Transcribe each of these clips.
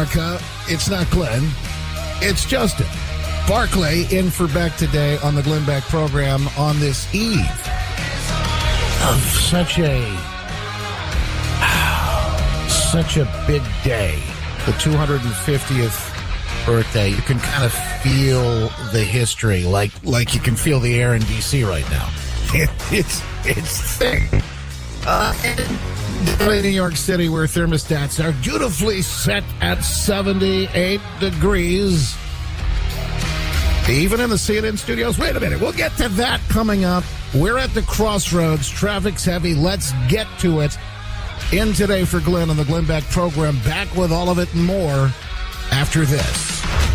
America. It's not Glenn. It's Justin. Barclay in for Beck today on the Glenn Beck program on this eve of such a big day. The 250th birthday. You can kind of feel the history, like you can feel the air in D.C. right now. It's thick. In New York City, where thermostats are dutifully set at 78 degrees. Even in the CNN studios. Wait a minute. We'll get to that coming up. We're at the crossroads. Traffic's heavy. Let's get to it. In today for Glenn on the Glenn Beck program. Back with all of it and more after this.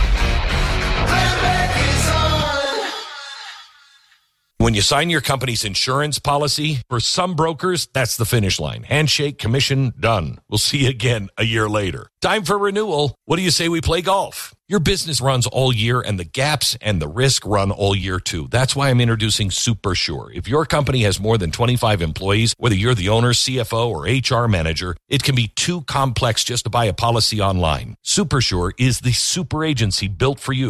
When you sign your company's insurance policy, for some brokers, that's the finish line. Handshake, commission, done. We'll see you again a year later. Time for renewal. What do you say we play golf? Your business runs all year, and the gaps and the risk run all year, too. That's why I'm introducing SuperSure. If your company has more than 25 employees, whether you're the owner, CFO, or HR manager, it can be too complex just to buy a policy online. SuperSure is the super agency built for you.